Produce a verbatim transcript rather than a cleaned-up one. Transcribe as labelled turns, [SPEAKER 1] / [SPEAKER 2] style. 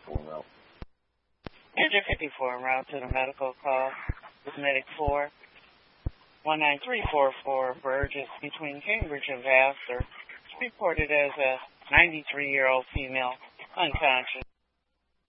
[SPEAKER 1] fifty-four en route.
[SPEAKER 2] Enter fifty-four en route to the medical call. With Medic four. one nine three four four Burgess between Cambridge and Vassar. Reported as a ninety-three-year-old female, unconscious.